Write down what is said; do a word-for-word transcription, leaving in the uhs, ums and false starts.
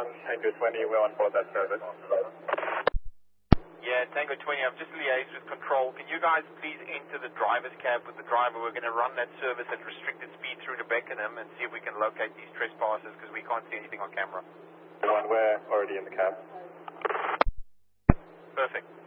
one, Tango twenty, we're on board that service. Yeah, Tango twenty, I've just liaised with control. Can you guys please enter the driver's cab with the driver? We're going to run that service at restricted speed through to Beckenham and see if we can locate these trespassers because we can't see anything on camera. One, we're already in the cab. Perfect.